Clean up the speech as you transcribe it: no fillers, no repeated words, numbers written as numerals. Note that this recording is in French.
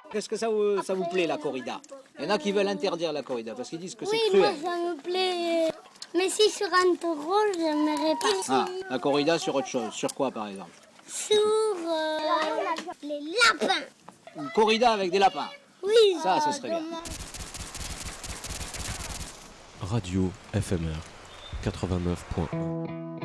Qu'est-ce que ça vous plaît, la corrida? Il y en a qui veulent interdire la corrida parce qu'ils disent que c'est Oui, moi cruel. ça me plaît. Mais si sur un taureau, j'aimerais pas. Ah, la corrida sur autre chose. Sur quoi, par exemple? Sur les lapins. Une corrida avec des lapins. Oui, Ça, ce serait bien. Radio FMR 89.1